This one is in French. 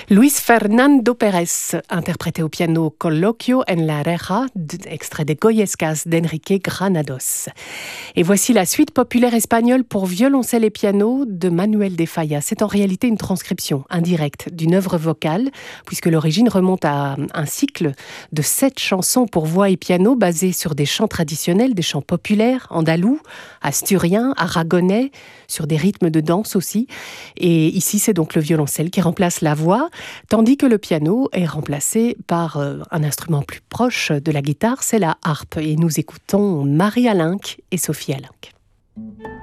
Luis Fernando Pérez, interprété au piano Colloquio en la Reja, extrait de Goyescas d'Enrique Granados. Et voici la suite populaire espagnole pour violoncelle et piano de Manuel de Falla. C'est en réalité une transcription indirecte d'une œuvre vocale, puisque l'origine remonte à un cycle de 7 chansons pour voix et piano basées sur des chants traditionnels, des chants populaires, andalous, asturiens, aragonais, sur des rythmes de danse aussi. Et ici, c'est donc le violoncelle qui remplace la voix, tandis que le piano est remplacé par un instrument plus proche de la guitare, c'est la harpe. Et nous écoutons Marie Alenc et Sophie Alenc.